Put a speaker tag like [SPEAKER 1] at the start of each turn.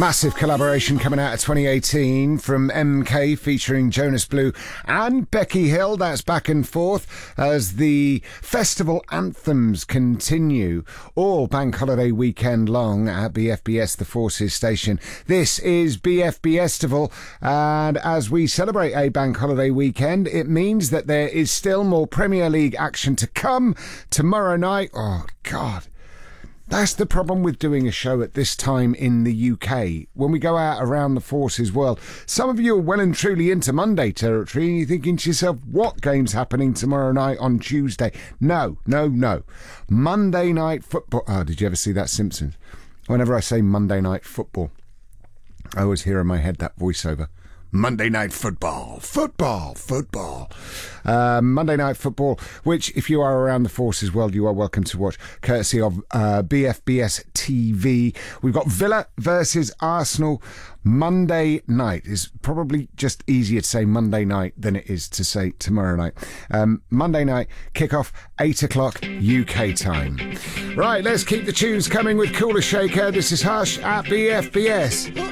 [SPEAKER 1] Massive collaboration coming out of 2018 from MK featuring Jonas Blue and Becky Hill. That's back and forth as the festival anthems continue all bank holiday weekend long at BFBS, the Forces station. This is BFBestival, and as we celebrate a bank holiday weekend, it means that there is still more Premier League action to come tomorrow night. Oh, God. That's the problem with doing a show at this time in the UK. When we go out around the Forces world, some of you are well and truly into Monday territory and you're thinking to yourself, what game's happening tomorrow night on Tuesday? No. Monday night football. Oh, did you ever see that Simpsons? Whenever I say Monday night football, I always hear in my head that voiceover. Monday night football. Monday night football, which if you are around the Forces world, you are welcome to watch, courtesy of BFBS TV. We've got Villa versus Arsenal Monday night. It's probably just easier to say Monday night than it is to say tomorrow night. Monday night, kickoff 8 o'clock UK time. Right, let's keep the tunes coming with Cooler Shaker. This is Hush at BFBS.